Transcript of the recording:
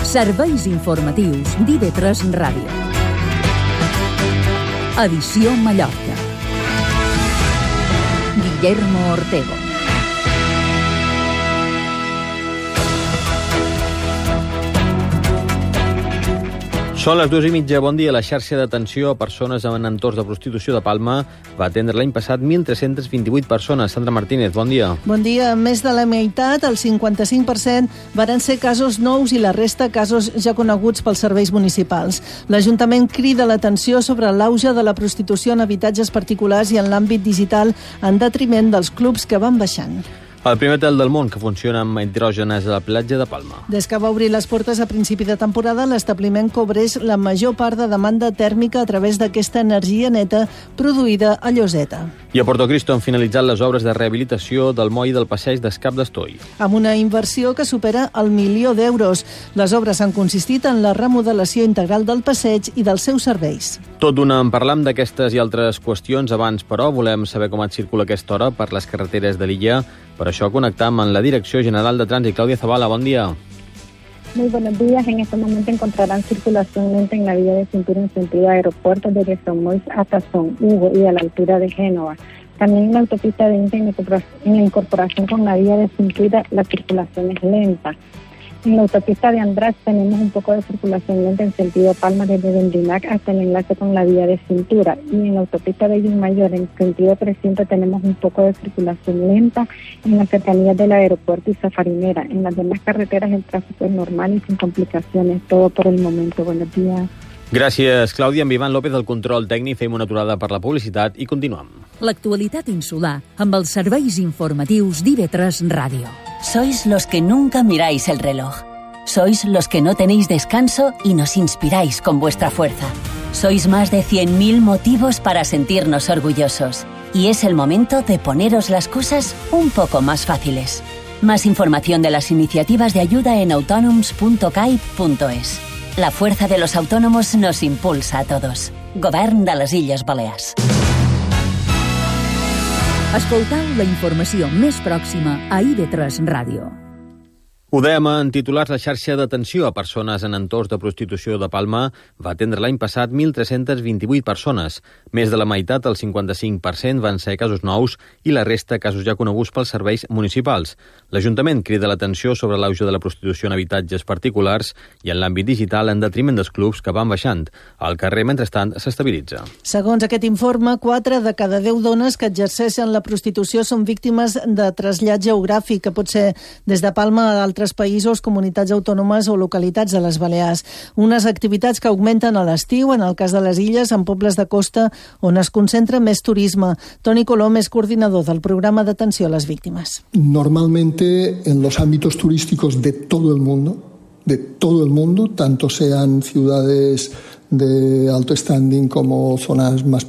Serveis informatius d'IV3 Ràdio. Edició Mallorca. Guillermo Ortego. Són les 2:30. Bon dia. La xarxa d'atenció a persones en entorns de prostitució de Palma va atendre l'any passat 1.328 persones. Sandra Martínez, bon dia. Bon dia. Més de la meitat, el 55%, varen ser casos nous i la resta casos ja coneguts pels serveis municipals. L'Ajuntament crida l'atenció sobre l'auge de la prostitució en habitatges particulars i en l'àmbit digital en detriment dels clubs que van baixant. El primer hotel del món que funciona amb hidrògenes a la platja de Palma. Des que va obrir les portes a principi de temporada, l'establiment cobreix la major part de demanda tèrmica a través d'aquesta energia neta produïda a Lloseta. I a Porto Cristo han finalitzat les obres de rehabilitació del moll del passeig d'Escap d'Estoll. Amb una inversió que supera el 1.000.000 d'euros. Les obres han consistit en la remodelació integral del passeig i dels seus serveis. Tot d'una en parlam d'aquestes i altres qüestions. Abans, però, volem saber com et circula a aquesta hora per les carreteres de l'illa. Per això conectam amb la Direcció General de Trànsit. Clàudia Zavala, bon dia. Muy buenos días. En este momento encontrarán circulación lenta en la vía de cintura en sentido aeropuerto desde San Mois hasta San Hugo y a la altura de Génova. También en la autopista de Inter, en la incorporación con la vía de cintura, la circulación es lenta. En la autopista de András tenemos un poco de circulación lenta en sentido Palma desde Vendinac hasta el enlace con la vía de cintura. Y en la autopista de Mayor en sentido 300 tenemos un poco de circulación lenta en las cercanías del aeropuerto y Safarinera. En las demás carreteras el tráfico es normal y sin complicaciones. Todo por el momento. Buenos días. Gràcies, Clàudia. Amb Ivan López, del control tècnic, fem una aturada per la publicitat i continuem. L'actualitat insular amb els serveis informatius d'IV3 Ràdio. Sois los que nunca miráis el reloj. Sois los que no tenéis descanso y nos inspiráis con vuestra fuerza. Sois más de 100.000 motivos para sentirnos orgullosos. Y es el momento de poneros las cosas un poco más fáciles. Más información de las iniciativas de ayuda en autonoms.cai.es. La fuerza de los autónomos nos impulsa a todos. Govern de les Illes Balears. Escoltau la informació més pròxima a IV3 Ràdio. Ho dèiem en titulars, la xarxa d'atenció a persones en entorns de prostitució de Palma va atendre l'any passat 1.328 persones. Més de la meitat, el 55%, van ser casos nous i la resta casos ja coneguts pels serveis municipals. L'Ajuntament crida l'atenció sobre l'auge de la prostitució en habitatges particulars i en l'àmbit digital en detriment dels clubs que van baixant. El carrer, mentrestant, s'estabilitza. Segons aquest informe, 4 de cada 10 dones que exerceixen la prostitució són víctimes de trasllat geogràfic, que pot ser des de Palma a altres països, comunitats autònomes o localitats de les Balears. Unes activitats que augmenten a l'estiu, en el cas de les illes, en pobles de costa on es concentra més turisme. Toni Colom és coordinador del programa d'atenció a les víctimes. Normalmente en los ámbitos turísticos de todo el mundo, tanto sean ciudades de alto standing como zonas más